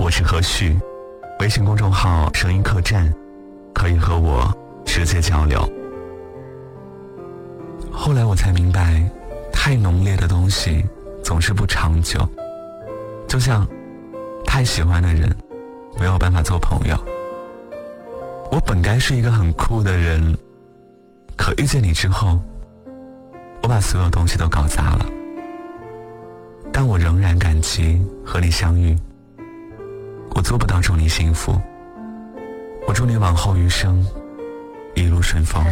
我是何旭，微信公众号声音客栈，可以和我直接交流。后来我才明白，太浓烈的东西总是不长久，就像太喜欢的人没有办法做朋友。我本该是一个很酷的人，可遇见你之后，我把所有东西都搞砸了。但我仍然感激和你相遇，我做不到祝你幸福，我祝你往后余生一路顺风。